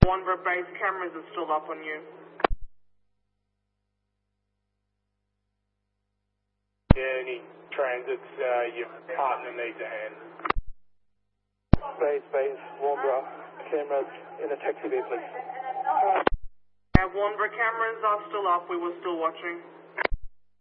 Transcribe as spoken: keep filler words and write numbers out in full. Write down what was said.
Wanborough base cameras are still up on you. Yeah, any transits uh, your partner needs a hand. Base, base, Wanborough, cameras in a taxi there, please. Our Wanborough cameras are still up, we were still watching.